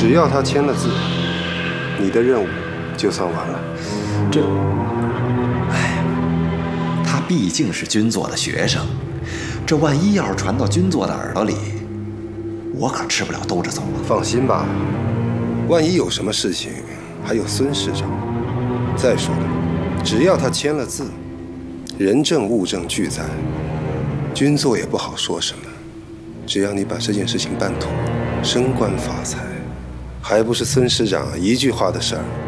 只要他签了字，你的任务就算完了。 他毕竟是军座的学生，这万一要是传到军座的耳朵里，我可吃不了兜着走啊。 放心吧，万一有什么事情，还有孙师长。再说了，只要他签了字，人证物证俱在，军座也不好说什么。只要你把这件事情办妥，升官发财，还不是孙师长一句话的事儿。